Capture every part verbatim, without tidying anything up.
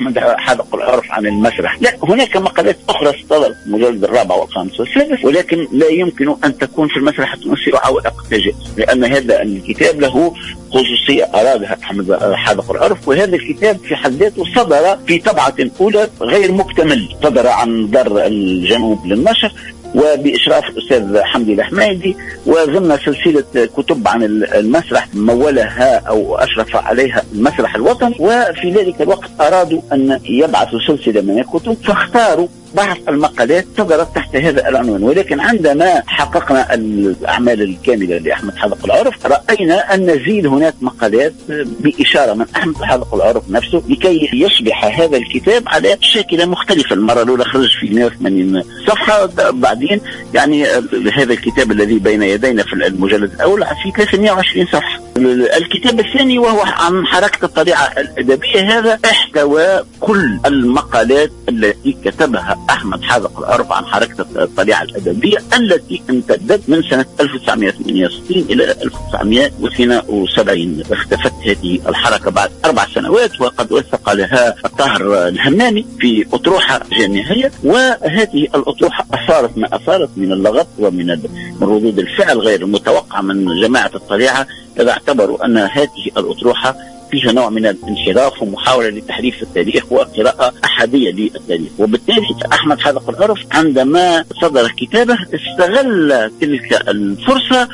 أحمد حدق العرف عن المسرح. لا، هناك مقالات أخرى صدرت في المجلد الرابع والخامس والسادس، ولكن لا يمكن أن تكون في المسرح التونسي عوائق تجاوز، لأن هذا الكتاب له خصوصية أرادها أحمد حدق العرف. وهذا الكتاب في حد ذاته صدر في طبعة أولى غير مكتمل، صدر عن دار الجنوب للنشر وبإشراف الأستاذ حمدي الحميدي، وضمن سلسلة كتب عن المسرح مولها أو أشرف عليها المسرح الوطني. وفي ذلك الوقت أرادوا أن يبعثوا سلسلة من الكتب، فاختاروا بعض المقالات صدرت تحت هذا العنوان. ولكن عندما حققنا الأعمال الكاملة لأحمد حدق العرف رأينا أن نزيد هناك مقالات بإشارة من أحمد حدق العرف نفسه لكي يصبح هذا الكتاب على شاكلة مختلفة. المرة الأولى خرج في مئة وثمانين صفحة، بعدين يعني هذا الكتاب الذي بين يدينا في المجلد الأول في ثلاثمئة وعشرين صفحة. الكتاب الثاني وهو عن حركة الطليعة الأدبية، هذا احتوى كل المقالات التي كتبها أحمد حدق العرف عن حركة الطليعة الأدبية التي امتدت من سنة ألف وتسعمئة وثمانية وستين إلى ألف وتسعمئة واثنين وسبعين. اختفت هذه الحركة بعد أربع سنوات، وقد وثق لها الطاهر الهمامي في أطروحة جامعية، وهذه الأطروحة أثارت ما أثارت من اللغط ومن ردود الفعل غير المتوقعة من جماعة الطليعة، إذا اعتبروا أن هذه الأطروحة فيها نوع من الانحراف ومحاولة لتحريف التاريخ وقراءة أحادية للتاريخ. وبالتالي أحمد حدق العرف عندما صدر كتابه استغل تلك الفرصة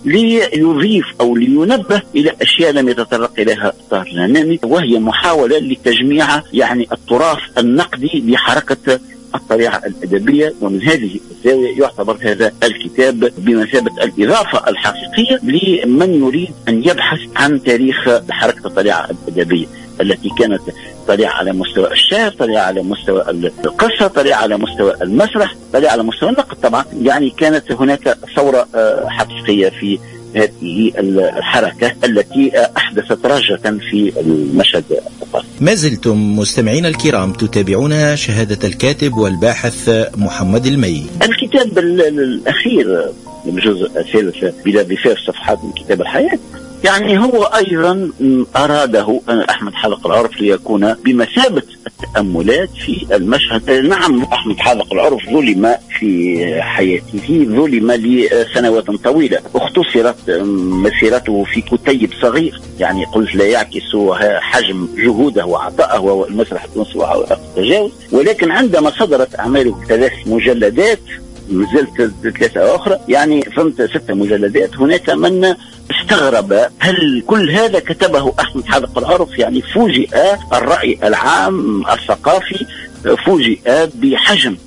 ليضيف أو لينبه إلى أشياء لم يتطرق إليها الطاهر الهمامي، وهي محاولة لتجميع يعني التراث النقدي لحركة الطليعة الأدبية. ومن هذه الزاوية يعتبر هذا الكتاب بمثابة الإضافة الحقيقية لمن يريد أن يبحث عن تاريخ حركة الطليعة الأدبية التي كانت طليعة على مستوى الشعر، طليعة على مستوى القصة، طليعة على مستوى المسرح، طليعة على مستوى النقد. طبعا يعني كانت هناك ثورة حقيقية في هذه الحركة التي أحدثت رجة في المشهد الثقافي. ما زلتم مستمعين الكرام تتابعون شهادة الكاتب والباحث محمد المي. الكتاب الأخير الجزء الثالث بلا ضفاف صفحات من كتاب الحياة يعني هو أيضا أراده أحمد حدق العرف ليكون بمثابة التأملات في المشهد. نعم، أحمد حدق العرف ظلم في حياته، ظلم لسنوات طويلة، اختصرت مسيرته في كتيب صغير، يعني قلت لا يعكس حجم جهوده وعطائه وهو المسرح التونسي وعوائق التجاوز. ولكن عندما صدرت أعماله ثلاث مجلدات، نزلت ثلاثة أخرى، يعني فهمت ستة مجلدات، هناك من استغرب هل كل هذا كتبه أحمد حدق العرف؟ يعني فوجئ الرأي العام الثقافي، فوجئ بحجم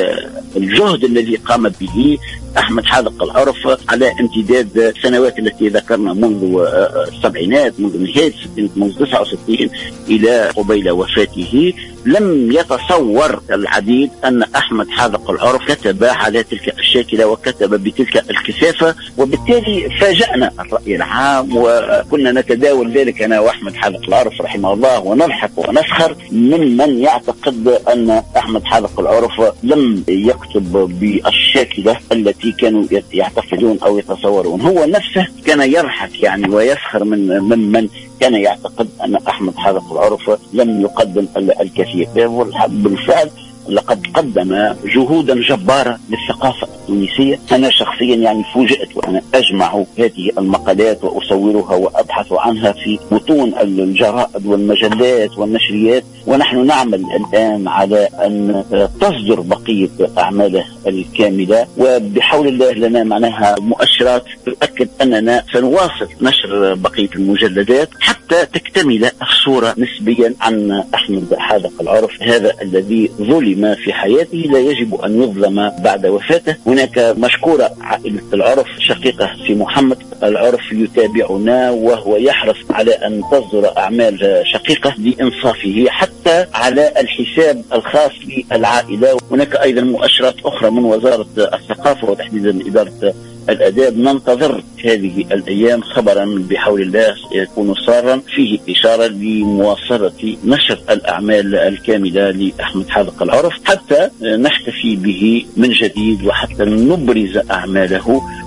الجهد الذي قام به أحمد حدق العرف على امتداد السنوات التي ذكرنا منذ السبعينات، منذ نهاية الستينات، منذ تسعة وستين إلى قبيل وفاته. لم يتصور العديد أن أحمد حدق العرف كتب على تلك الشاكلة وكتب بتلك الكثافة، وبالتالي فاجأنا الرأي العام، وكنا نتداول ذلك أنا وأحمد حدق العرف رحمه الله ونضحك ونسخر من من يعتقد أن أحمد حدق العرف لم يكتب بالشاكلة التي كانوا يعتقدون أو يتصورون. هو نفسه كان يضحك يعني ويسخر من من من كان يعتقد أن أحمد حدق العرف لم يقدم الكثير. بالفعل لقد قدم جهودا جبارة للثقافة التونسية. أنا شخصيا يعني فوجئت وأنا أجمع هذه المقالات وأصورها وأبحث عنها في بطون الجرائد والمجلات والنشريات، ونحن نعمل الآن على أن تصدر بقية أعماله الكاملة، وبحول الله لنا معناها مؤشرات تؤكد أننا سنواصل نشر بقية المجلدات حتى تكتمل الصورة نسبيا عن أحمد حدق العرف، هذا الذي ظلم في حياته لا يجب أن يظلم بعد وفاته. هناك مشكورة عائلة العرف، شقيقة في محمد العرف يتابعنا وهو يحرص على أن تصدر أعمال شقيقة لإنصافه حتى على الحساب الخاص بالعائلة. هناك أيضا مؤشرات أخرى من وزارة الثقافة وتحديدا إدارة الآداب. ننتظر هذه الأيام خبرا بحول الله يكون سارا فيه إشارة لمواصلة نشر الأعمال الكاملة لأحمد حدق العرف حتى نحتفي به من جديد وحتى نبرز أعماله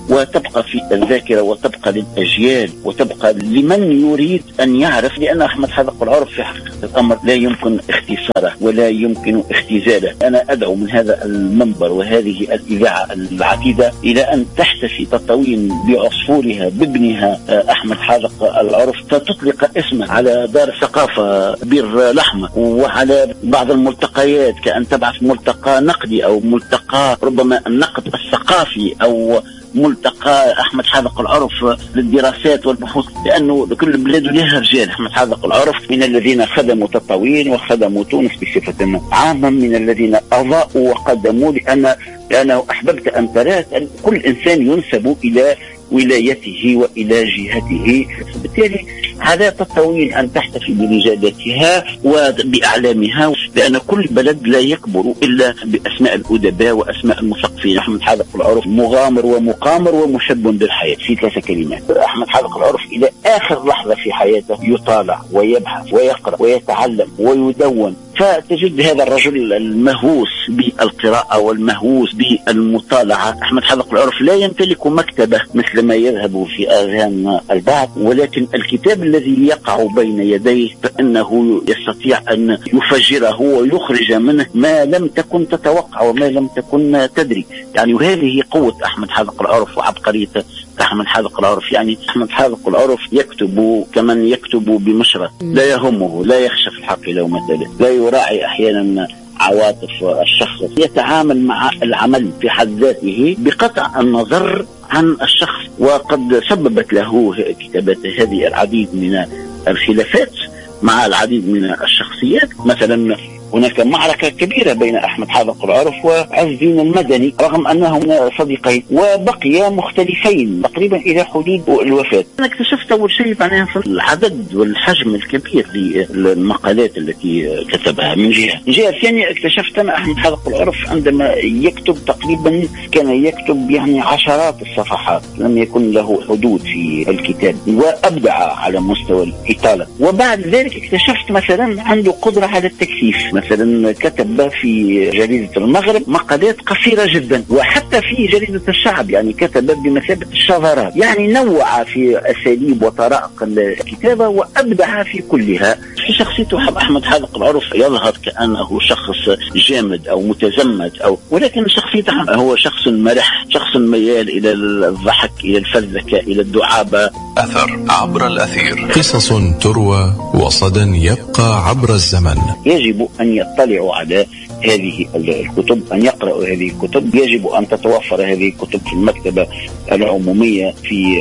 وتبقى في الذاكرة وتبقى للأجيال وتبقى لمن يريد أن يعرف، لأن أحمد حدق العرف في حقيقة الأمر لا يمكن اختصاره ولا يمكن اختزاله. أنا أدعو من هذا المنبر وهذه الإذاعة العتيدة إلى أن تحتفي تطوين بعصفورها بابنها أحمد حدق العرف، فتطلق اسمه على دار الثقافة بير لحمة وعلى بعض الملتقيات، كأن تبعث ملتقى نقدي أو ملتقى ربما النقد الثقافي أو ملتقى أحمد حدق العرف للدراسات والبحوث، لأنه كل بلاد لها رجال. أحمد حدق العرف من الذين خدموا تطاوين وخدموا تونس بصفة عامة، من الذين أضاءوا وقدموا، لأن لأنه أحببت أن ترى أن كل إنسان ينسب إلى ولايته وإلى جهته، بالتالي هذا تطوين أن تحتفي برجالتها وبأعلامها، لأن كل بلد لا يكبر إلا بأسماء الأدباء وأسماء المثقفين. أحمد حدق العرف مغامر ومقامر ومحب بالحياة في ثلاث كلمات. أحمد حدق العرف إلى آخر لحظة في حياته يطالع ويبحث ويقرأ ويتعلم ويدون، فتجد هذا الرجل المهووس بالقراءة والمهووس بالمطالعة. أحمد حدق العرف لا يمتلك مكتبة مثل ما يذهب في آذان البعض، ولكن الكتاب الذي يقع بين يديه فإنه يستطيع أن يفجره ويخرج منه ما لم تكن تتوقع وما لم تكن تدري. يعني وهذه قوة أحمد حدق العرف وعبقرية أحمد حدق العرف. يعني أحمد حدق العرف يكتب كمن يكتب بمشرط، لا يهمه، لا يخشى في الحق لومة لائم، لا يراعي أحيانا عواطف الشخص، يتعامل مع العمل في حد ذاته بقطع النظر عن الشخص. وقد سببت له كتابات هذه العديد من الخلافات مع العديد من الشخصيات. مثلا هناك معركة كبيرة بين أحمد حدق العرف وعز الدين المدني رغم أنهما صديقين، وبقيا مختلفين تقريبا إلى حدود الوفاة. أنا اكتشفت أول شيء معناها في العدد والحجم الكبير للمقالات التي كتبها من جهة. من جهة ثانية اكتشفت أن أحمد حدق العرف عندما يكتب تقريبا كان يكتب يعني عشرات الصفحات، لم يكن له حدود في الكتاب، وأبدع على مستوى الإطالة. وبعد ذلك اكتشفت مثلا عنده قدرة على التكثيف. مثلا كتب في جريدة المغرب مقالات قصيرة جدا، وحتى في جريدة الشعب يعني كتب بمثابة الشذرات، يعني نوع في أساليب وطرائق الكتابة وأبدع في كلها. في شخصيته أحمد حدق العرف يظهر كأنه شخص جامد أو متزمت، أو ولكن شخصيته هو شخص مرح، شخص ميال إلى الضحك، إلى الفذكة، إلى الدعابة. أثر عبر الأثير، قصص تروى وصدى يبقى عبر الزمن. يجب أن يطلعوا على هذه الكتب، أن يقرأوا هذه الكتب، يجب أن تتوفر هذه الكتب في المكتبة العمومية في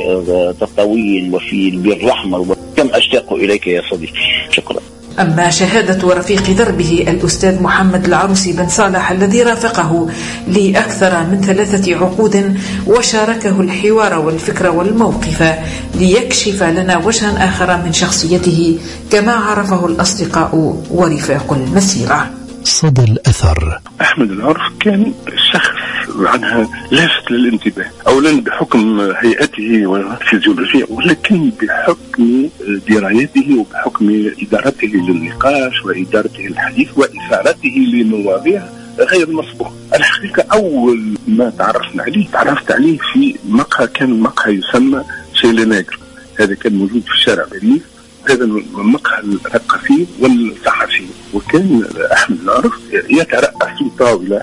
تطاوين وفي البير الأحمر. كم أشتاق إليك يا صديقي. شكرا. أما شهادة رفيق دربه الأستاذ محمد العروسي بن صالح الذي رافقه لأكثر من ثلاثة عقود وشاركه الحوار والفكر والموقف ليكشف لنا وجها آخر من شخصيته كما عرفه الأصدقاء ورفاق المسيرة. صدى الأثر. أحمد العرف كان شخص عنها لافت للانتباه، أولا بحكم هيئته والفيزيولوجية، ولكن بحكم درايته وبحكم إدارته للنقاش وإدارته الحديث وإثارته لمواضيع غير مسبوق. الحقيقة أول ما تعرفنا عليه تعرفت عليه في مقهى، كان مقهى يسمى شيلناجر، هذا كان موجود في شارع باريس، هذا مقهى الثقافي والصحفي. وكان أحمد العرف يترأس طاولة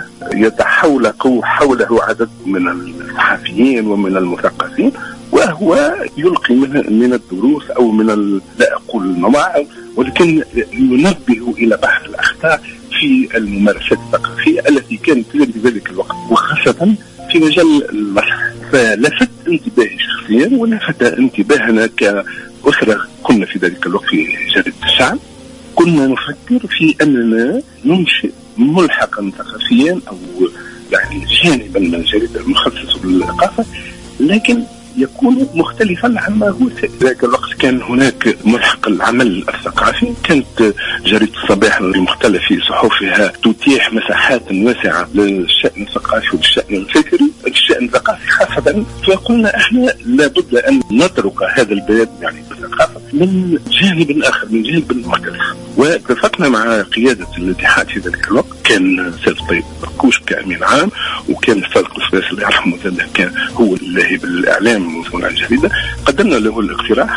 يتحولق حوله عدد من الصحفيين ومن المثقفين، وهو يلقي من الدروس أو من لا أقول المواعظ، ولكن ينبه إلى بعض الأخطاء في الممارسات الثقافية التي كانت في ذلك الوقت، وخاصة في مجال المسرح. فلفت انتباهي شخصيا ولفت انتباهنا كأسرة كنا في ذلك الوقت في جريدة الشعب. كنا نفكر في أننا ننشئ ملحقا ثقافيا أو يعني جانبا من الجريدة المخصص بالثقافة، لكن يكون مختلفا عما هو في ذاك الوقت. كان هناك ملحق العمل الثقافي، كانت جريدة الصباح بمختلف صحفها تتيح مساحات واسعة للشأن الثقافي والشأن الفكري، الشأن الثقافي خاصة. فقلنا احنا لابد أن نترك هذا البيان يعني بالثقافة من جانب آخر، من جانب مختلف. واتفقنا مع قيادة الاتحاد في ذلك الوقت، كان سيد طيب بركوش كأمين عام، وكان صادق الفاس اللي يرحمه كان هو اللي بالإعلام المسؤول عن الجريدة. قدمنا له الاقتراح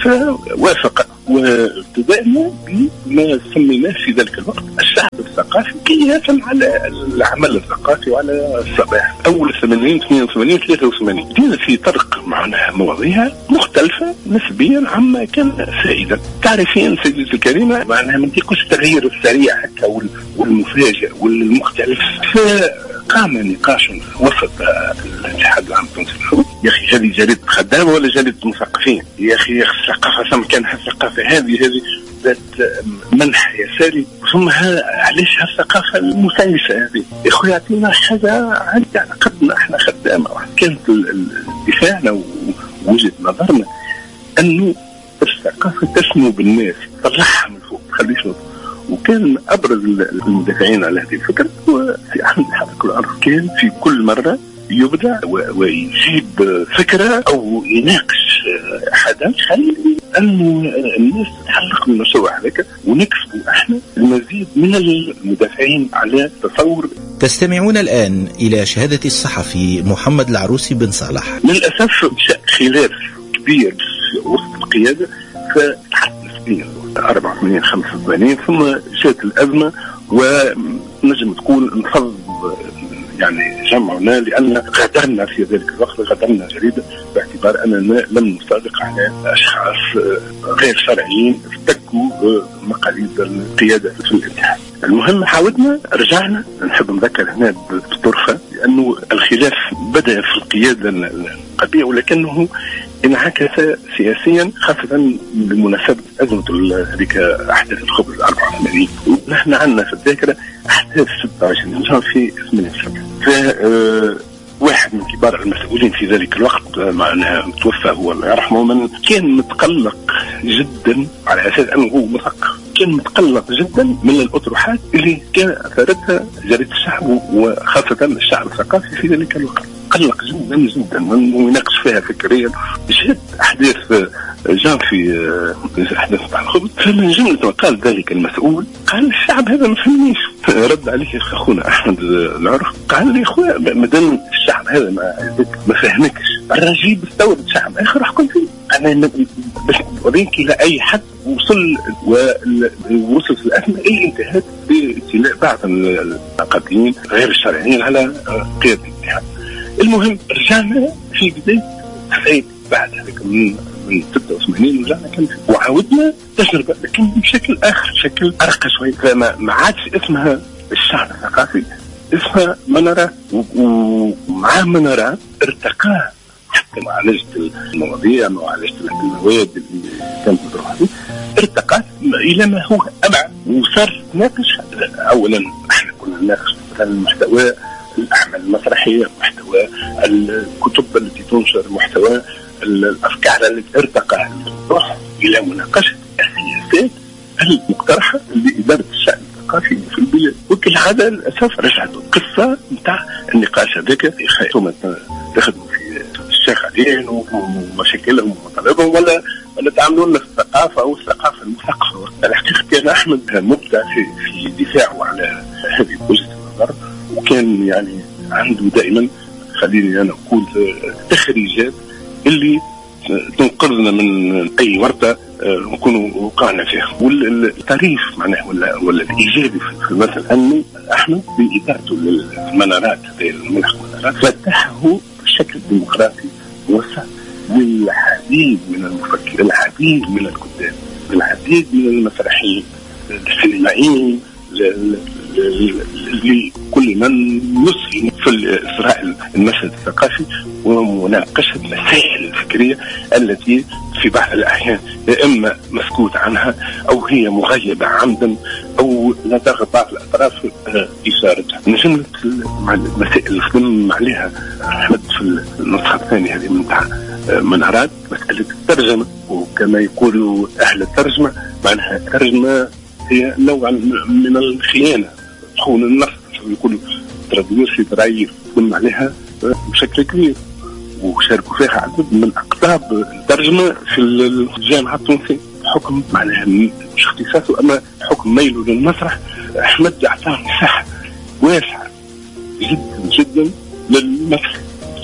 فوافق، وابتدأنا بما سميناه في ذلك الوقت الشعب الثقافي قياسا على العمل الثقافي وعلى الصباح. أول الثمانين اثنين وثمانين ثلاثة وثمانين بدينا في طرق معناها مواضيع مختلفة نسبيا عما كان سائدا. تعرفين سيدتي الكريمة معناها ما نطيقوش التغيير السريع هكا والمفاجئ والمختلف. فقام نقاش وسط الاتحاد العام التونسي للحقوق، يا أخي هذه جريدة خدامة ولا جريدة مثقفين؟ يا أخي الثقافة ثم كانها الثقافة هذه هذه ذات منح يساري، ثم علاش هالثقافة المسيسة هذه؟ يا أخي يعطينا حاجة على قدنا احنا خدامة. كانت دفاعنا ووجهة نظرنا أنه الثقافة تسمو بالناس، طلعها من فوق تخليش من فوق. وكان أبرز المدافعين على هذه الفكرة هو في أحمد حلق العرف. كان في كل مرة يبدع ويجيب فكرة أو يناقش حدث خلي أنه الناس تتحلق من المشروع هذاك، ونكسبوا احنا المزيد من المدافعين على تصور. تستمعون الآن إلى شهادة الصحفي محمد العروسي بن صالح. للأسف خلاف كبير في وسط القيادة، فتحدث نسبيا أربعة وثمانين خمسة وثمانين، ثم جاءت الأزمة ونجم تكون انفض يعني جمعنا، لأن غادرنا في ذلك الوقت غادرنا جريدة باعتبار أننا لم نصادق على أشخاص غير شرعيين ارتكوا مقاليد القيادة في الاتحاد. المهم حاولنا رجعنا. نحب نذكر هنا بطرفة لأنه الخلاف بدأ في القيادة القضية ولكنه انعكس سياسيا، خاصة بمناسبة أزمة هذيك أحداث الخبز أربعة وثمانين. ونحن عندنا في الذاكرة أحداث ستة وعشرين جانفي ثمانية وسبعين. فواحد من كبار المسؤولين في ذلك الوقت معنا توفى هو الله يرحمه، من كان متقلق جدا على أساس أنه هو مثقف، كان متقلق جدا من الأطروحات اللي كان أثارتها جريدة الشعب وخاصة الشعب الثقافي في ذلك الوقت. قلق جدا جدا ويناقش فيها فكريا. شهد أحداث جان في أحداث تاع الخبز، فمن جملة ما قال ذلك المسؤول قال الشعب هذا ما فهمنيش. رد عليه أخونا أحمد العرف قال لي أخويا مادام الشعب هذا ما ما فهمكش الرجيب استورد شعب آخر احكم فيه. أنا باش أوريك إلى أي حد وصل ووصل في الأزمة اللي انتهت باستيلاء بعض النقابيين غير الشرعيين على قيادة الاتحاد. المهم رجعنا في بداية التسعين بعد هذاك من من ستة وثمانين رجعنا كان وعاودنا تجربة لكن بشكل آخر، بشكل أرقى شوي. فما ما عادش اسمها الشعب الثقافي، اسمها منارة، ومع منارة ارتقى حتى معالجة المواضيع، معالجة المواد اللي كانت مطروحة فيه، ارتقى إلى ما هو أبعد وصار ناقش. أولا احنا كنا نناقش مثلا المحتوى الأعمال المسرحية، محتوى الكتب التي تنشر، محتوى الأفكار التي ارتقى تروح إلى مناقشة السياسات المقترحة لإدارة الشأن الثقافي في البلاد. وكل هذا للأسف رجعت القصة نتاع النقاش هذاك ثم تخدموا في الشغالين ومشاكلهم ومطالبهم ولا ولا تعاملون في الثقافة أو الثقافة المثقفة. الحقيقة كان أحمد مبدع في في دفاعه على هذه وجهة النظر، وكان يعني عنده دائما خليني أنا أقول تخريجات اللي تنقذنا من أي ورطة نكونوا وقعنا فيها. والتاريخ معناه ولا ولا الإيجابي في المثل أنه أحمد بإدارته للمنارات الملحق المنارات فتحه بشكل ديمقراطي موسع للعديد من المفكرين، العديد من الكتاب، العديد من المسرحيين، السينمائيين، لكل من يسهم في إسراء المشهد الثقافي ومناقشة المسائل الفكرية التي في بعض الأحيان إما مسكوت عنها أو هي مغيبة عمدا أو لا ترغب بعض الأطراف إثارتها. من جملة المسائل اللي خدم عليها أحمد في النسخة الثانية هذه من منارات مسألة الترجمة، وكما يقولوا أهل الترجمة معناها الترجمة هي نوع من الخيانة، تخون النص يقولوا تراديوس في ترايف خدم عليها بشكل كبير، وشاركوا فيها عدد من أقطاب الترجمة في الجامعة التونسية بحكم معناها مش اختصاصه أما بحكم ميله للمسرح أحمد أعطاه مساحة واسعة جدا جدا للمسرح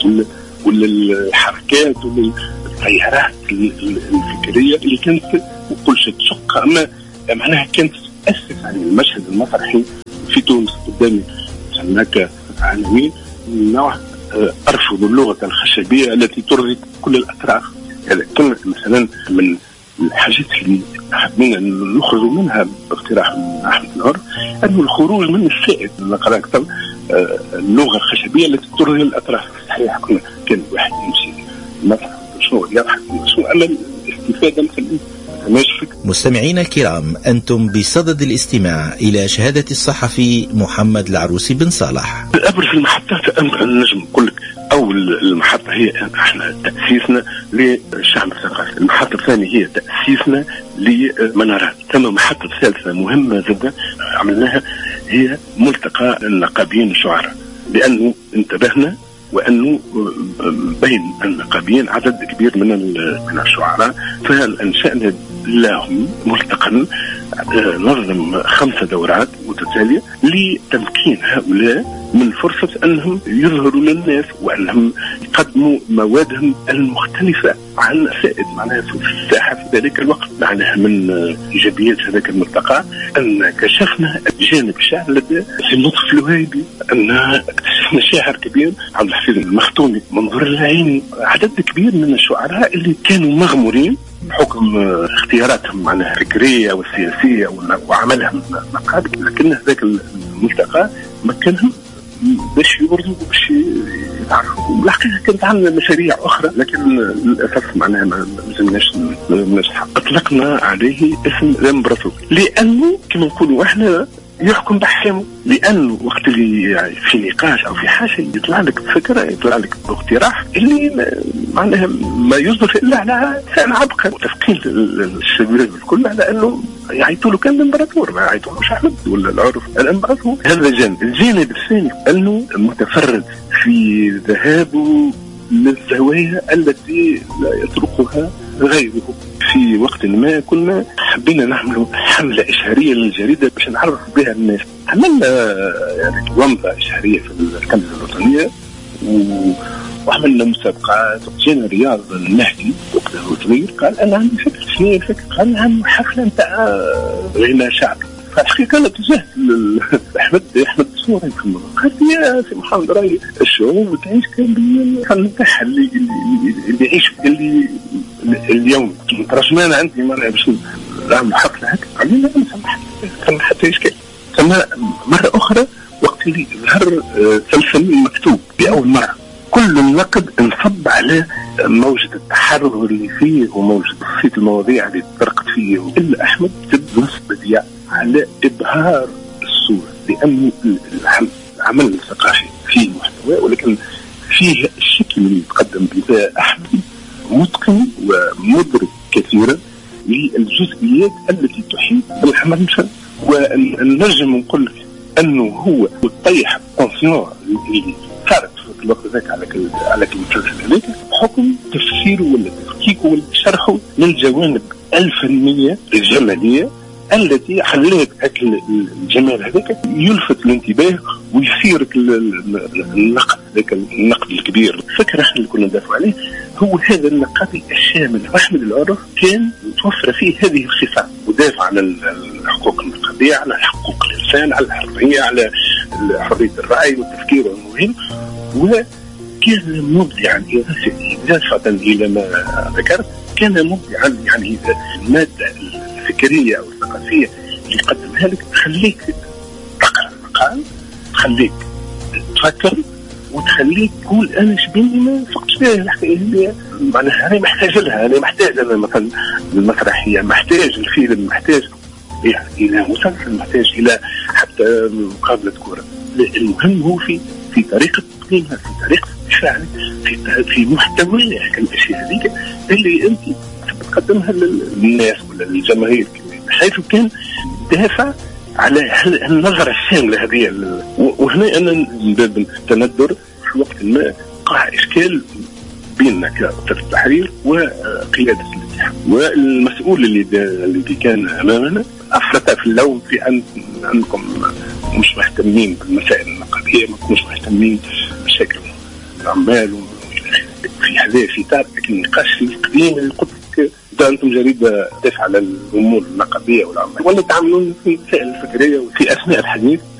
وللحركات وللتيارات الفكرية اللي كانت وكل شيء تشق، أما معناها كانت تأسس على المشهد المسرحي في تونس. قدامي هناك عناوين نوع أرفض اللغة الخشبية التي ترضي كل الأطراف. هذا كانت مثلا من الحاجات اللي حبينا نخرج منها باقتراح من أحمد العرف، أنه الخروج من السائد نقرأ كتاب اللغة الخشبية التي ترضي الأطراف. صحيح كنا كان واحد يمشي مثلا شنو يضحك شنو، أما الاستفادة مثلا مستمعينا الكرام، أنتم بصدد الاستماع إلى شهادة الصحفي محمد العروسي بن صالح. أبرز المحطات نجم نقول لك أول المحطة هي احنا تأسيسنا للشعب الثقافي، المحطة الثانية هي تأسيسنا لمنارات، ثم محطة ثالثة مهمة جدا عملناها هي ملتقى النقابيين الشعراء، لأنه انتبهنا وأنه بين النقابيين عدد كبير من من الشعراء، فأنشأنا لهم ملتقى نظم خمسة دورات متتالية لتمكين هؤلاء من فرصة أنهم يظهروا للناس وأنهم يقدموا موادهم المختلفة عن السائد معناها في الساحة في ذلك الوقت. معناها من إيجابيات هذاك الملتقى أن كشفنا جانب الشعر لدى في النطق الوهيبي، أن اكتشفنا شاعر كبير عبد الحفيظ المختومي، منظور العيني، عدد كبير من الشعراء اللي كانوا مغمورين بحكم اختياراتهم معناها الفكرية والسياسية وعملهم مقابل، لكن هذاك الملتقى مكنهم باش يبرزوا باش يتعرفوا. بالحقيقة كانت عندنا مشاريع أخرى لكن للأسف معناها ما زلناش نجح. أطلقنا عليه اسم الإمبراطور لأنه كما نقولوا إحنا يحكم بأحكامه، لأنه وقت اللي يعني في نقاش أو في حاجة يطلع لك فكرة، يطلع لك اقتراح اللي معناها ما يصدر إلا على إنسان عبقري. وتفقين الشباب الكل على أنه يعيطوا له كان الإمبراطور، ما يعيطوا له أحمد ولا العرف الإمبراطور. هذا جانب. الجانب الثاني أنه متفرد في ذهابه للزوايا التي لا يطرقها غيره. في وقت ما كنا حبينا نعمل حملة إشهارية للجريدة باش نعرف بها الناس. عملنا يعني ومضة إشهارية في الكنزة الوطنية وعملنا مسابقات. جينا رياض المهدي وقتها هو صغير قال أنا عندي فكرة. شنو الفكرة؟ قال عندي حفلة نتاع غناء شعبي. فالحقيقة أنا اتجهت لأحمد أحمد الصوري في الموضوع. قال يا سي محمد راي الشعوب تعيش كان بالفن نتاعها اللي اللي يعيش اللي اليوم ترجمان عندي مرة باش نعمل حفلة هكا. قال لا ما سمحت سمحت حتى إشكال. ثم مرة أخرى وقت اللي ظهر سلسل مكتوب بأول مرة كل النقد انصب على موجة التحرر اللي فيه وموجة صيت المواضيع اللي تطرقت فيه، إلا أحمد تبدو بديع على إبهار الصورة، لأنه العمل الثقافي فيه محتوى ولكن فيه الشكل اللي يتقدم به أحمد متقن ومدرك كثيرا للجزئيات التي تحيط بالعمل الفني. ونجم نقول لك أنه هو يطيح التنسيون اللي صارت في الوقت ذاك على كل على كل المسلسل هذاك بحكم تفسيره ولا تفكيكه ولا شرحه للجوانب الفنية الجمالية التي خلات أكل الجمال هذاك يلفت الانتباه ويثيرك النقد ذاك النقد الكبير. الفكرة احنا اللي كنا ندافع عليه هو هذا النقد الشامل. أحمد العرف كان متوفر فيه هذه الصفات، مدافع عن الحقوق النقدية، على حقوق الإنسان، على الحرية، على حرية الرأي والتفكير والمهم، وكان مبدعا إضافة إلى ما ذكرت. كان مبدعا يعني المادة الفكرية أو الثقافية اللي قدمها لك تخليك تقرأ المقال، تخليك تفكر وتخليك تقول أنا شبيني ما فقتش بها الحكاية اللي معناها أنا محتاج لها. أنا محتاج أنا مثلا المسرحية، محتاج الفيلم، محتاج يعني إلى مسلسل، محتاج إلى حتى مقابلة كورة. المهم هو في في طريقة تقديمها، في طريقة تفاعل، في في محتوى الأشياء هذيك اللي أنت تقدمها للناس ولا للجماهير، حيث كان دافع على النظرة الشاملة هذه. وهنا أنا من باب التندر في وقت ما قع إشكال بيننا كوزارة التحرير وقيادة الاتحاد، والمسؤول اللي اللي كان أمامنا أفرط في اللوم في أن أنكم مش مهتمين بالمسائل النقدية، مش مهتمين بمشاكل العمال في هذا في إطار النقاش القديم اللي قلت لك أنتم جريدة تدافع على الأمور النقدية والعمال، ولا تعملون في المسائل الفكرية وفي أثناء الحديث